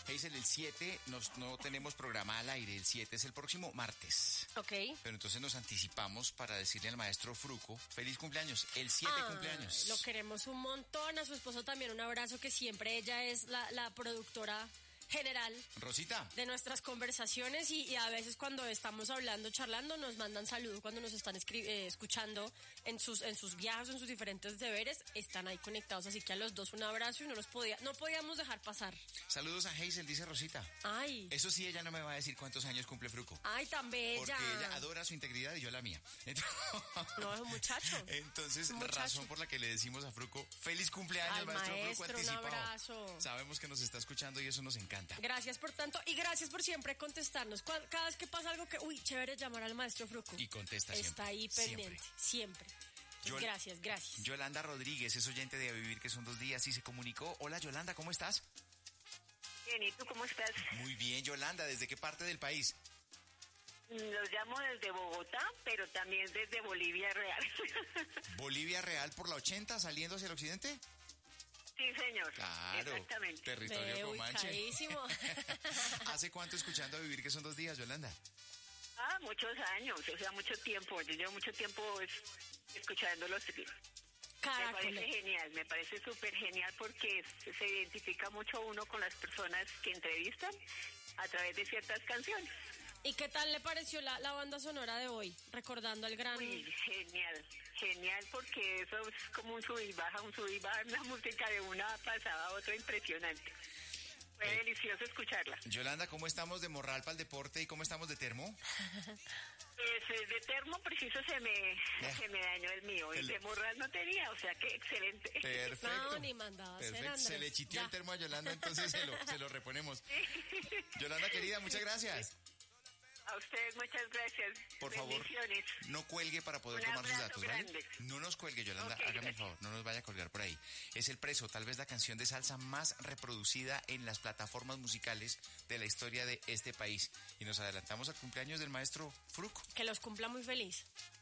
Hazel, el 7 no tenemos programa al aire, el 7 es el próximo martes. Ok. Pero entonces nos anticipamos para decirle al maestro Fruco, feliz cumpleaños, el 7 cumpleaños. Lo queremos un montón, a su esposo también un abrazo, que siempre ella es la productora general Rosita. de nuestras conversaciones y a veces cuando estamos hablando, charlando, nos mandan saludos cuando nos están escuchando en sus viajes, en sus diferentes deberes, están ahí conectados, así que a los dos un abrazo y no podíamos dejar pasar. Saludos a Hazel, dice Rosita. Ay. Eso sí, ella no me va a decir cuántos años cumple Fruco. Ay, tan bella. Porque ella adora su integridad y yo la mía. No, es un muchacho. Entonces, un muchacho. Razón por la que le decimos a Fruco, feliz cumpleaños, al maestro Fruco anticipado. Un abrazo. Sabemos que nos está escuchando y eso nos encanta. Gracias por tanto y gracias por siempre contestarnos. Cada vez que pasa algo que, chévere, llamar al maestro Fruco. Y contesta siempre. Está ahí pendiente, siempre. Gracias. Yolanda Rodríguez es oyente de A Vivir, que son 2 días, y se comunicó. Hola, Yolanda, ¿cómo estás? Bien, ¿y tú cómo estás? Muy bien, Yolanda, ¿desde qué parte del país? Los llamo desde Bogotá, pero también desde Bolivia Real. ¿Bolivia Real por la 80 saliendo hacia el occidente? Sí, señor. Claro. Exactamente. Territorio Comanche. ¿Hace cuánto escuchando A Vivir, que son 2 días, Yolanda? Muchos años, o sea, mucho tiempo. Yo llevo mucho tiempo escuchándolos. Me parece súper genial porque se identifica mucho uno con las personas que entrevistan a través de ciertas canciones. ¿Y qué tal le pareció la banda sonora de hoy? Recordando al gran... Uy, genial, porque eso es como un sub y baja, una música de una pasada a otra impresionante. Fue delicioso escucharla. Yolanda, ¿cómo estamos de morral para el deporte y cómo estamos de termo? De termo preciso se me dañó el mío, y de morral no tenía, o sea que excelente. Perfecto. No, ni mandaba hacer, Andrés. Se le chitió el termo a Yolanda, entonces se lo reponemos. Yolanda, querida, muchas gracias. A ustedes muchas gracias. Por favor, no cuelgue para poder tomar sus datos, ¿vale? No nos cuelgue, Yolanda, hágame el favor, no nos vaya a colgar por ahí. Es El Preso, tal vez la canción de salsa más reproducida en las plataformas musicales de la historia de este país. Y nos adelantamos al cumpleaños del maestro Fruco. Que los cumpla muy feliz.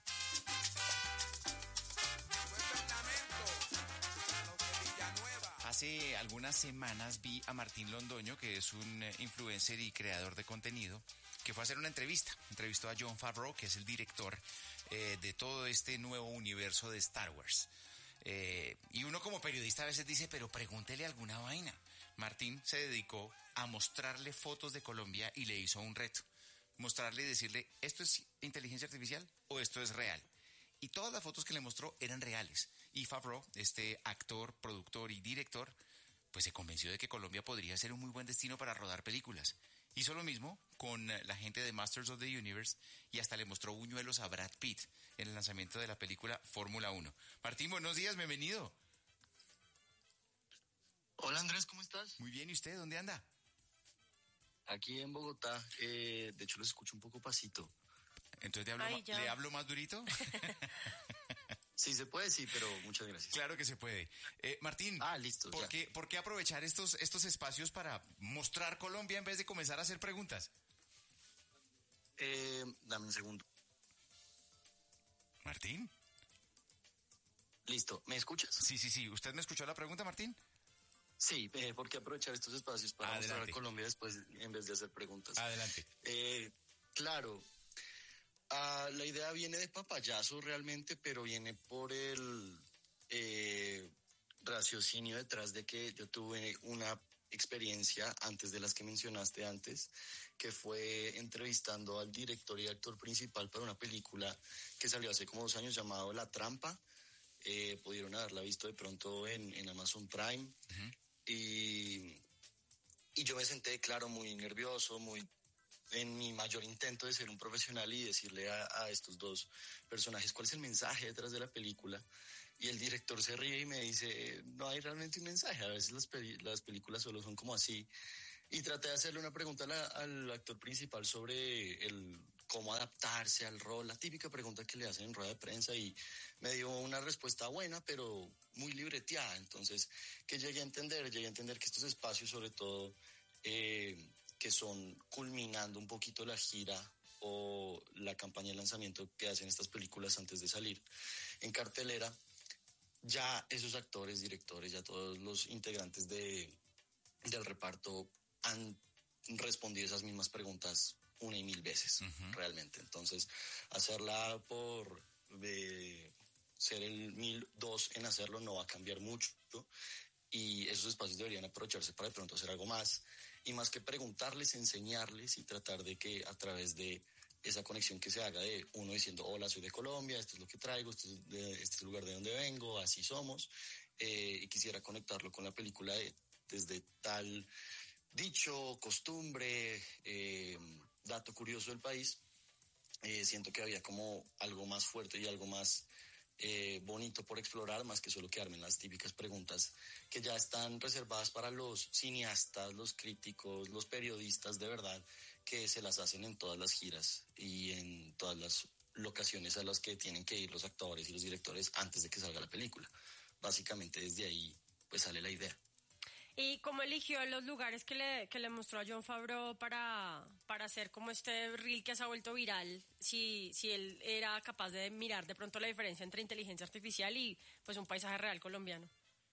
Hace algunas semanas vi a Martín Londoño, que es un influencer y creador de contenido, que fue a hacer una entrevista. Entrevistó a Jon Favreau, que es el director de todo este nuevo universo de Star Wars. Y uno como periodista a veces dice, pero pregúntele alguna vaina. Martín se dedicó a mostrarle fotos de Colombia y le hizo un reto. Mostrarle y decirle, ¿esto es inteligencia artificial o esto es real? Y todas las fotos que le mostró eran reales. Y Favreau, este actor, productor y director, pues se convenció de que Colombia podría ser un muy buen destino para rodar películas. Hizo lo mismo con la gente de Masters of the Universe y hasta le mostró buñuelos a Brad Pitt en el lanzamiento de la película Fórmula 1. Martín, buenos días, bienvenido. Hola Andrés, ¿cómo estás? Muy bien, ¿y usted? ¿Dónde anda? Aquí en Bogotá, de hecho los escucho un poco pasito. Entonces ¿le hablo más durito? Sí, se puede, sí, pero muchas gracias. Claro que se puede. Martín, listo, ¿por qué aprovechar estos espacios para mostrar Colombia en vez de comenzar a hacer preguntas? Dame un segundo. ¿Martín? Listo, ¿me escuchas? Sí. ¿Usted me escuchó la pregunta, Martín? Sí, ¿por qué aprovechar estos espacios para mostrar a Colombia después en vez de hacer preguntas? Adelante. Claro. La idea viene de papayazo realmente, pero viene por el raciocinio detrás de que yo tuve una experiencia antes de las que mencionaste antes, que fue entrevistando al director y actor principal para una película que salió hace como 2 años llamado La Trampa. Pudieron haberla visto de pronto en Amazon Prime. Uh-huh. Y yo me senté, claro, muy nervioso, en mi mayor intento de ser un profesional y decirle a estos dos personajes cuál es el mensaje detrás de la película. Y el director se ríe y me dice, no hay realmente un mensaje, a veces las películas solo son como así. Y traté de hacerle una pregunta al actor principal sobre cómo adaptarse al rol, la típica pregunta que le hacen en rueda de prensa, y me dio una respuesta buena, pero muy libreteada. Entonces, que llegué a entender que estos espacios, sobre todo, que son culminando un poquito la gira o la campaña de lanzamiento que hacen estas películas antes de salir en cartelera, ya esos actores, directores, ya todos los integrantes del reparto han respondido esas mismas preguntas una y mil veces, realmente. Entonces, hacerla por ser el 1002 en hacerlo no va a cambiar mucho, y esos espacios deberían aprovecharse para de pronto hacer algo más, y más que preguntarles, enseñarles y tratar de que a través de esa conexión que se haga de uno diciendo, hola, soy de Colombia, esto es lo que traigo, este es el lugar de donde vengo, así somos, y quisiera conectarlo con la película desde tal dicho, costumbre, dato curioso del país. Siento que había como algo más fuerte y algo más bonito por explorar, más que solo quedarme en las típicas preguntas que ya están reservadas para los cineastas, los críticos, los periodistas de verdad, que se las hacen en todas las giras y en todas las locaciones a las que tienen que ir los actores y los directores antes de que salga la película. Básicamente desde ahí pues sale la idea. ¿Y cómo eligió los lugares que le mostró a Jon Favreau para hacer como este reel que se ha vuelto viral? Si él era capaz de mirar de pronto la diferencia entre inteligencia artificial y pues un paisaje real colombiano.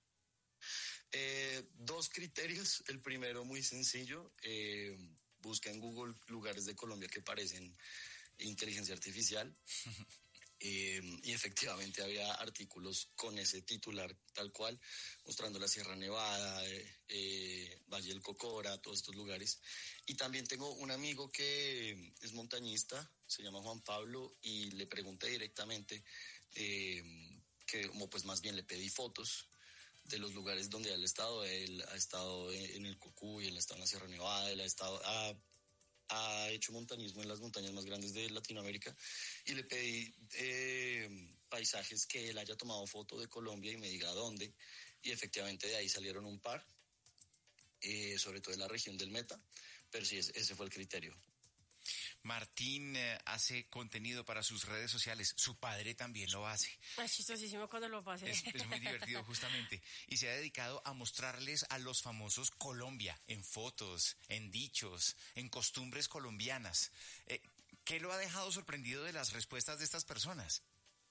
Dos criterios. El primero muy sencillo. Busca en Google lugares de Colombia que parecen inteligencia artificial. Y efectivamente había artículos con ese titular tal cual, mostrando la Sierra Nevada, Valle del Cocora, todos estos lugares. Y también tengo un amigo que es montañista, se llama Juan Pablo, y le pregunté directamente, que como pues más bien le pedí fotos de los lugares donde él ha estado en el Cocuy, él ha estado en la Sierra Nevada, él ha hecho montañismo en las montañas más grandes de Latinoamérica, y le pedí paisajes que él haya tomado foto de Colombia y me diga dónde, y efectivamente de ahí salieron un par, sobre todo en la región del Meta, pero sí, ese fue el criterio. Martín hace contenido para sus redes sociales, su padre también lo hace. Es chistosísimo cuando lo pase. Es muy divertido justamente, y se ha dedicado a mostrarles a los famosos Colombia, en fotos, en dichos, en costumbres colombianas. ¿Qué lo ha dejado sorprendido de las respuestas de estas personas?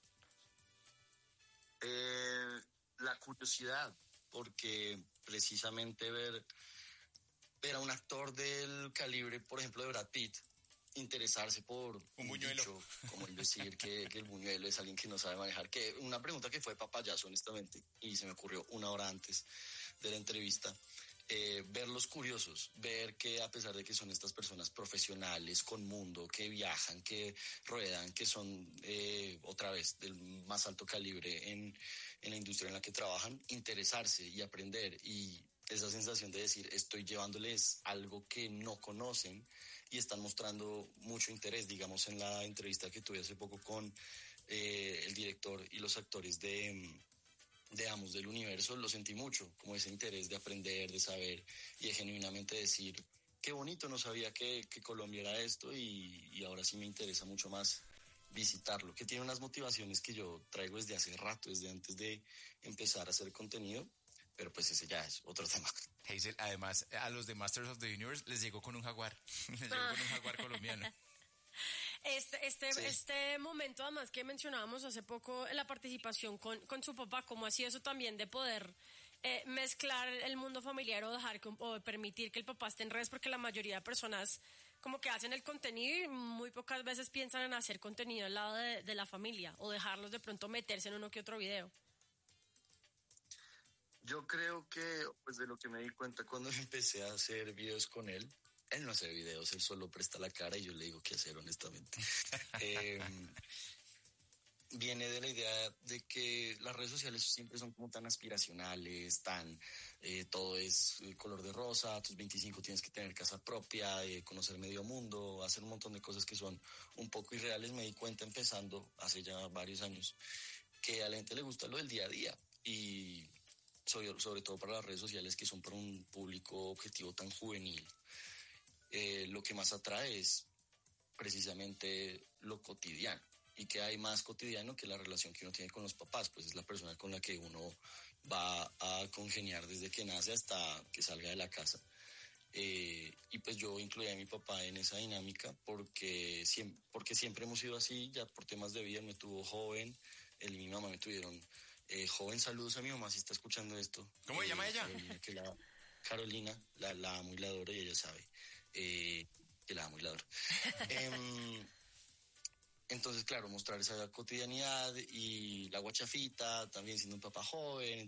La curiosidad, porque precisamente ver a un actor del calibre, por ejemplo, de Brad Pitt, interesarse por un buñuelo, dicho, como el decir que el buñuelo es alguien que no sabe manejar, que una pregunta que fue papayazo honestamente, y se me ocurrió una hora antes de la entrevista. Verlos curiosos, ver que a pesar de que son estas personas profesionales, con mundo, que viajan, que ruedan, que son otra vez del más alto calibre en la industria en la que trabajan, interesarse y aprender, y esa sensación de decir estoy llevándoles algo que no conocen y están mostrando mucho interés. Digamos, en la entrevista que tuve hace poco con el director y los actores de Amos del Universo, lo sentí mucho, como ese interés de aprender, de saber y de genuinamente decir, qué bonito, no sabía que Colombia era esto, y ahora sí me interesa mucho más visitarlo, que tiene unas motivaciones que yo traigo desde hace rato, desde antes de empezar a hacer contenido, pero pues ese ya es otro tema. Hazel, además, a los de Masters of the Universe les llegó con un jaguar, les llegó con un jaguar colombiano. Este momento, además, que mencionábamos hace poco, la participación con su papá, ¿cómo ha sido eso también de poder mezclar el mundo familiar o o permitir que el papá esté en redes? Porque la mayoría de personas como que hacen el contenido y muy pocas veces piensan en hacer contenido al lado de la familia o dejarlos de pronto meterse en uno que otro video. Yo creo que, pues de lo que me di cuenta cuando empecé a hacer videos con él no hace videos, él solo presta la cara y yo le digo qué hacer, honestamente. Viene de la idea de que las redes sociales siempre son como tan aspiracionales, todo es color de rosa, a tus 25 tienes que tener casa propia, conocer medio mundo, hacer un montón de cosas que son un poco irreales. Me di cuenta empezando hace ya varios años que a la gente le gusta lo del día a día, y sobre todo para las redes sociales, que son para un público objetivo tan juvenil. Lo que más atrae es precisamente lo cotidiano, y que hay más cotidiano que la relación que uno tiene con los papás, pues es la persona con la que uno va a congeniar desde que nace hasta que salga de la casa. Y pues yo incluí a mi papá en esa dinámica porque siempre hemos sido así, ya por temas de vida. Él me tuvo joven, él y mi mamá me tuvieron joven. Saludos a mi mamá si está escuchando esto. ¿Cómo se llama ella? Carolina, la amo y la adoro y ella sabe que la amo y la adoro. Entonces, claro, mostrar esa cotidianidad y la guachafita, también siendo un papá joven.